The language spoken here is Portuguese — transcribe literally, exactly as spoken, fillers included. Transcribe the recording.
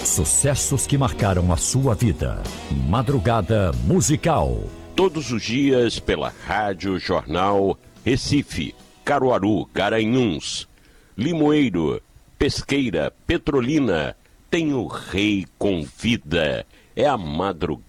Sucessos que marcaram a sua vida. Madrugada Musical. Todos os dias pela Rádio Jornal Recife, Caruaru, Garanhuns, Limoeiro, Pesqueira, Petrolina. Tem o Rei Convida. É a madrugada